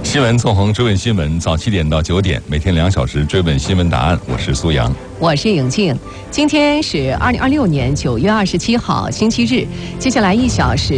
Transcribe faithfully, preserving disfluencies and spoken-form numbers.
新闻纵横追问新闻，早七点到九点，每天两小时追问新闻答案。我是苏阳， 我是颖静。今天是二零二六年九月二十七号，星期日。接下来一小时。